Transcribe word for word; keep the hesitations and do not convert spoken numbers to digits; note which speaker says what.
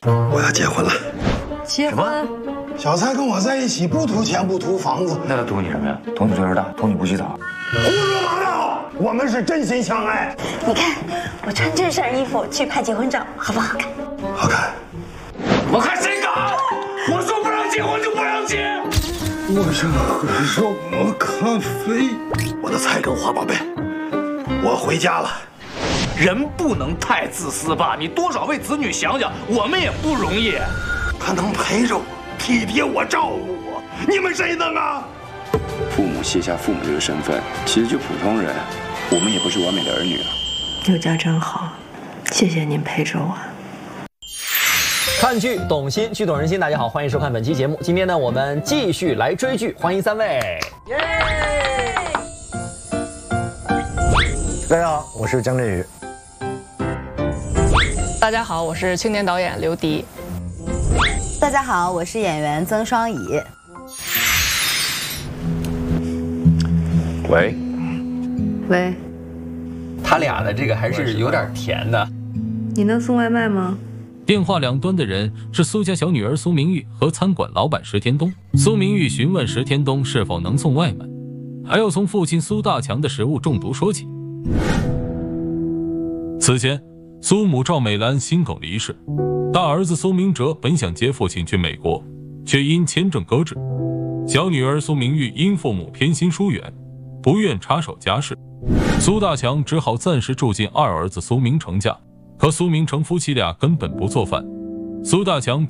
Speaker 1: 我要结婚了。
Speaker 2: 结婚？
Speaker 1: 小蔡跟我在一起，不图钱，不图房子。
Speaker 3: 那他图你什么呀？图你岁数大，图你不洗澡。
Speaker 1: 胡说八道！我们是真心相爱。
Speaker 4: 你看，我穿这身衣服去拍结婚照，好不好看？
Speaker 1: 好看。
Speaker 3: 我看谁敢！我说不让结婚就不让结。
Speaker 1: 我想喝什么咖啡？我的菜跟花宝贝，我回家了。
Speaker 3: 人不能太自私吧？你多少为子女想想，我们也不容易。
Speaker 1: 他能陪着我，体贴我，照顾我，你们谁能啊？
Speaker 5: 父母卸下父母这个身份，其实就普通人，我们也不是完美的儿女了。
Speaker 2: 有家真好，谢谢您陪着我。
Speaker 6: 看剧懂心，剧懂人心。大家好，欢迎收看本期节目。今天呢，我们继续来追剧，欢迎三位。耶！
Speaker 7: 大家好，我是姜振宇。
Speaker 8: 大家好，我是青年导演刘迪。
Speaker 4: 大家好，我是演员曾双乙。
Speaker 5: 喂，
Speaker 2: 喂，
Speaker 6: 他俩的这个还是有点甜的。
Speaker 2: 你能送外卖吗？
Speaker 9: 电话两端的人是苏家小女儿苏明玉和餐馆老板石天东。苏明玉询问石天东是否能送外卖，还要从父亲苏大强的食物中毒说起。此前，苏母赵美兰心梗离世，大儿子苏明哲本想接父亲去美国，却因签证搁置。小女儿苏明玉因父母偏心疏远，不愿插手家事，苏大强只好暂时住进二儿子苏明成家。可苏明成夫妻俩根本不做饭，苏大强